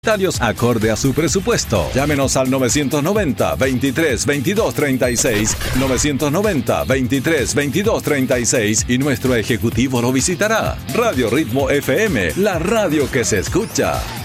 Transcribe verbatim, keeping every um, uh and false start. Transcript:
Comentarios acorde a su presupuesto. Llámenos al novecientos noventa, veintitrés, veintidós, treinta y seis, novecientos noventa, veintitrés, veintidós, treinta y seis y nuestro ejecutivo lo visitará. Radio Ritmo F M, la radio que se escucha.